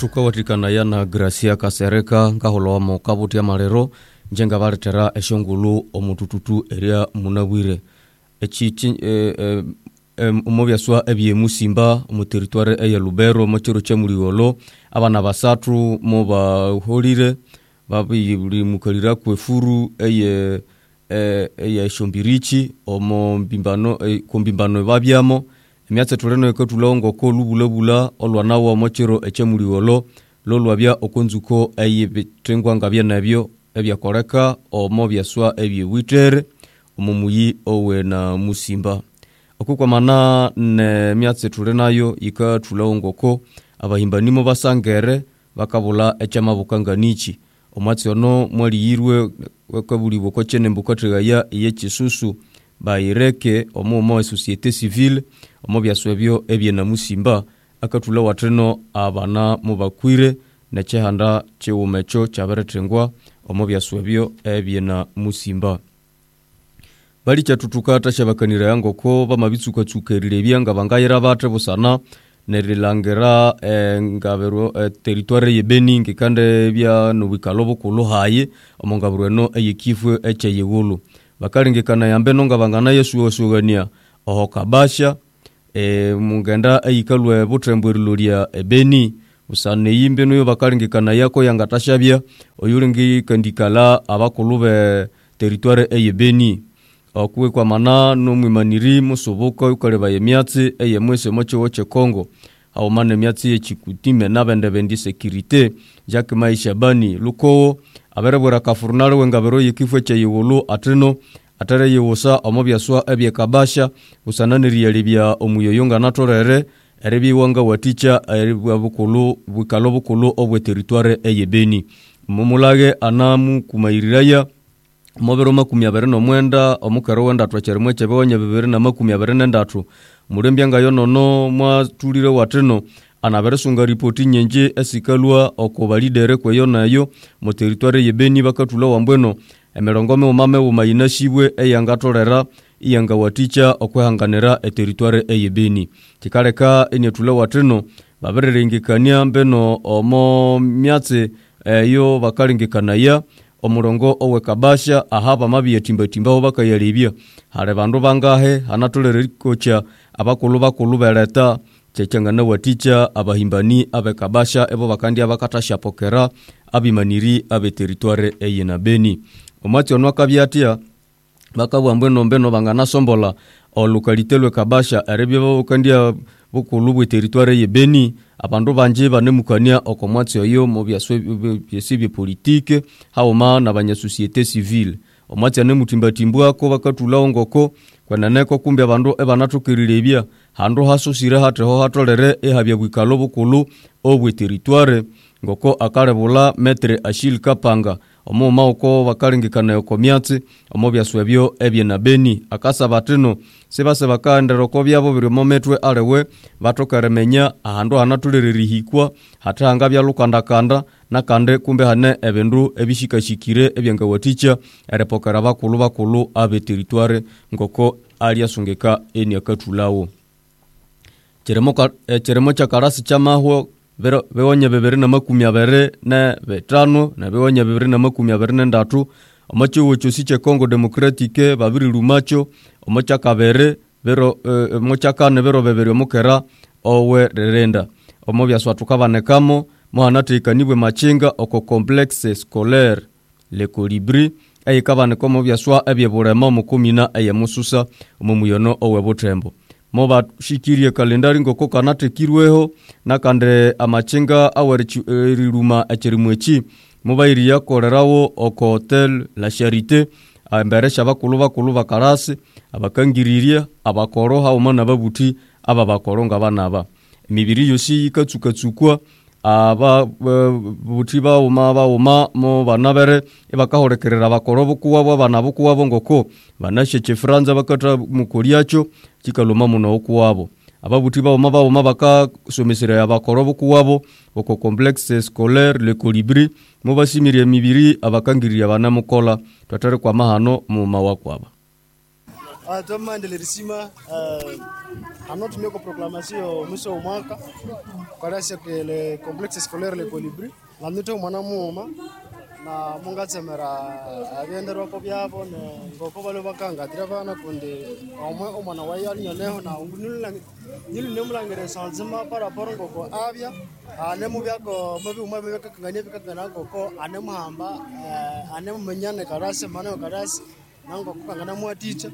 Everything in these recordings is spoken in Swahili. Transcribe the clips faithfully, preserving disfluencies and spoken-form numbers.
tukawatikana yana Gracia Kasereka ngaholo mo kabuti amarero njenga baretera eshongulu omutututu eria munabwire echi e, e, e, umobya swa ebye musimba mu territoire eya Lubero mo chiro chemuliolo abana basatu mo baholire babiri mukalira kwefuru eye e, eye shombirichi omo bimbano e, kombimbano babyamo emyatse tuleno ekotulongo ko lubulabula olwanawo mo chiro echemuliolo lolwabya okonzuko eye bitengwa ngabya nabyo ebyakoreka omo byaswa ebyewitere omumuyi owe na musimba okukwa mana ne myatse tulenayo ika tulongoko abahimbanimo basangere bakabula echama bukanganichi omwatse ono mwali yirwe wakabuli boko chene mbukategaya yechisusu bayireke omo mo societe civile omo byaswebyo ebye na musimba akatula wateno abana mubakwire nechehanda chewumecho chabaretengwa omo byaswebyo ebye na musimba bali chatutukata shabakanira yango ko bamabitsuka tsukerire byanga bangayira bate busana nerilangera e, ngabero e, territoire yebeni ngikande bya nubikalobo kuluhaye omongaburo no eyikifwe eche yegulu bakalingikana yambe nonga bangana Yesu osugania oho kabasha e, mungenda eyikalwe butrembwerulia ebeni usane yimbe no bakalingikana yako yangatashabya oyulingi kandikala abakulube territoire eyebeni okuwe kwa mana no mwimaniri musoboka ukaleba yemyatsi eye mwese mocho woche Kongo au mane myatsi yechikutime nabende bendi securite Jacques Maisha Bani luko aberebora kafurnalo wengabero yekifwe che yewolo ateno atare yewosa omobyaswa ebye kabasha usananiri yalibya omuyoyonga natorere erebi wanga waticha erebi bukulu bukalo bukulu obwe territoire eyebeni mumulage anamu kumayiriraya mobero makumi abiri no mwenda omukero wenda twacheremwe chebonye bibiri na makumi abiri na ndatu murembya yono no mwa tulire wateno anaberesunga ripoti nyenje esikalwa okobalidere kweyo nayo mu territoire yebeni bakatula wambweno emerongome umame umayinashibwe eyangatorera iyanga waticha okwehanganira e territoire eyebeni tikaleka enyetula wateno babererengikania mbeno omo myatse eyo bakalingikanaya omurongo owe kabasha ahaba mabiye timba timbaho bakayalibya hare bandu bangahe hanatolere kocha abakulu bakulu bereta chechangana waticha abahimbani abe kabasha ebo bakandi abakatasha pokera abimaniri abe territoire eyina beni omati onwa kabyatia bakabwambwe nombeno bangana sombola olukalitelwe kabasha arebye bakandi bukulu bwe territoire yebeni abandu banje banemukania okomwatsi oyo mu byaswe byesibye politique haoma na banya societe civile omwatsi anemutimba ko bakatula ngoko kwananeko kumbe abandu ebanatukirilebya handu hasusire hateho hatolere ehabya bwikalo bukulu obwe territoire ngoko akarebula metre Achille Kapanga omo mauko bakalingikana okomyatsi omo byaswebyo ebye na beni akasa batino sebase bakandero ko byabo biri mometwe alewe batokaremenya ahandu hanatulirihikwa hatanga bya lukandakanda nakande kumbe hane ebendu ebishikashikire ebyanga waticha erepokera bakulu bakulu abe territoire ngoko aliasungeka eni akatulawo cheremoka e, cheremo cha karasi chamahwo Vero bewonya bibiri na makumi abiri na betano na bewonya bibiri na makumi abiri na ndatu omacho wocho siche Congo Democratique babiri lumacho omacha kabere bero e, mocha kane bero bebere mukera owe rerenda omobya swatukabanekamo mohanatekanibwe machinga oko complexe scolaire Le Colibri ayikabane komo byaswa ebyeburema mukumina eyemususa omumuyono owe butembo moba shikirie kalendari ngoko kanate kirweho nakande amachinga aweriluma achirimwechi moba iriya korerawo oko hotel La Charité amberesha bakulu bakulu bakarasi abakangiriria abakoro hauma nababuti aba bakoronga banaba mibiri yosi ikatsukatsukwa aba buti ba uma ba uma mo banabere ebakahorekerera bakoro kuwa bana bukuwa ngoko banasheche Franza bakata mukuriacho kikaluma muno okuwabo ababuti ba uma ba uma baka somesera abakoro kuwabo oko complexe scolaire Le Colibri mo basimire mibiri abakangiriya bana mukola twatare kwa mahano mu mawakwaba Ah, toma ndelerisima anotumia kwa proclamation mwisho wa mwaka kwa que le complexe scolaire le Colibri la nito mwana muuma na munga tsemera abenderwa ko byabo ne ngoko balo bakanga tira bana kundi omwe omwana wayali nyoneho na ungunula nyili nemulangere sanzima para porongo ko abya ane mu byako mabi umwe beka kangane beka kana ngoko ane muhamba ane mumenyane karase mano karase nango kukangana mu teacher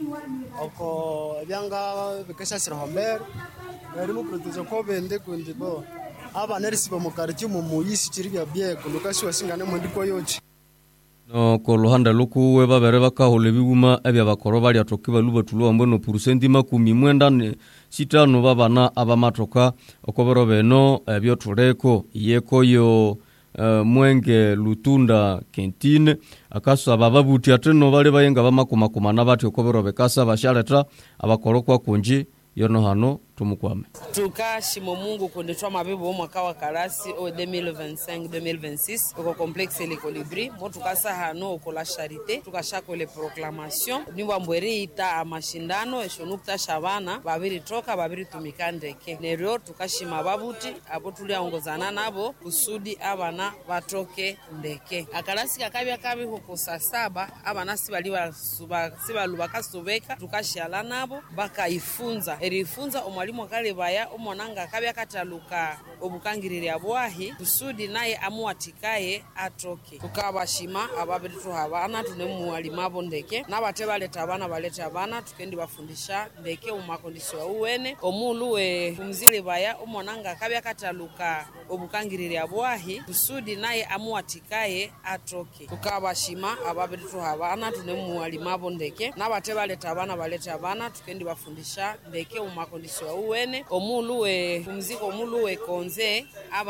oko byanga bekesha sirahomber eri mu protection ko bende kundi bo aba nerisiba mu karti mu muyisi kiribya bye kulukasi wasingane mu ndiko yochi no ko lohanda luku we babere bakahole biguma ebya bakoro bali atokiba luba tulo mbono percent makumi mwenda ne sitano babana abamatoka okobero beno ebyo tuleko yeko yo Uh, mwenge lutunda kentine akasa bababuti ateno bale bayenga bamakumakuma nabati okobero bekasa bashaleta abakorokwa kunji yono hano tumukwame tukashimo Mungu kundetwa mabibo mwaka wa karasi o deux mille vingt-cinq deux mille vingt-six ko complexe le Colibri mo tukasa hano ko la charité tukashako le proclamation nimba mbweri ita amashindano eshonukta shabana babiri toka babiri tumikandeke nero tukashima babuti abo tuliaongozana nabo kusudi abana batoke ndeke akarasi kakabya kabi huko saa saba abana sibaliwa suba sibaluba kasubeka tukashala nabo bakaifunza erifunza mwalimu kale baya umonanga kabya kataluka obukangirire abwahi kusudi naye amuwatikaye atoke tukabashima ababitu habana tune mwalimu abo ndeke nabate baleta abana baleta abana tukendi bafundisha ndeke mu makondisho uwene omuluwe kumzile baya umonanga kabya kataluka obukangirire abwahi kusudi naye amuwatikaye atoke tukabashima ababitu habana tune mwalimu abo ndeke nabate baleta abana baleta abana tukendi bafundisha ndeke mu makondisho uwene omuluwe kumziko omuluwe konze aba